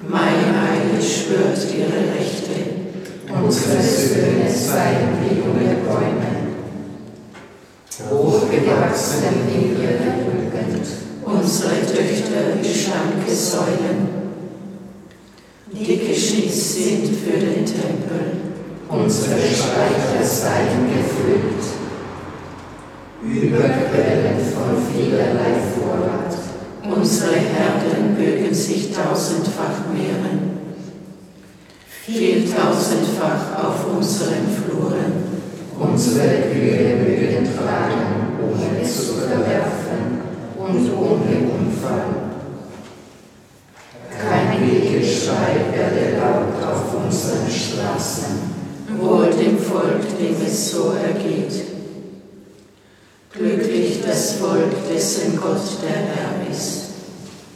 Mein Heil schwört ihre Rechte. Unsere Söhne seien wie junge Bäume, hochgewachsen in ihrer Jugend. Unsere Töchter wie schlanke Säulen, die geschnitzt sind für den Tempel. Unsere Speicher seien gefüllt, Überquellen von vielerlei Vorrat. Unsere Herden mögen sich tausendfach mehren, vieltausendfach auf unseren Fluren. Unsere Kühe mögen tragen, ohne zu verwerfen und ohne Unfall. Kein Wehgeschrei werde laut auf unseren Straßen. Wohl dem Volk, dem es so ergeht. Glücklich das Volk, dessen Gott der Herr ist.